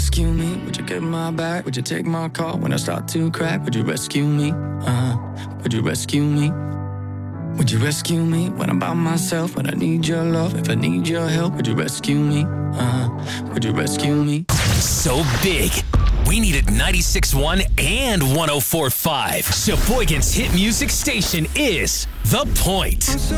rescue me? Would you get my back? Would you take my call when I start to crack? Would you rescue me? Would you rescue me? Would you rescue me when I'm by myself? When I need your love, if I need your help, would you rescue me? Would you rescue me? So big, we needed 96.1 and 104.5. Sheboygan's hit music station is The Point.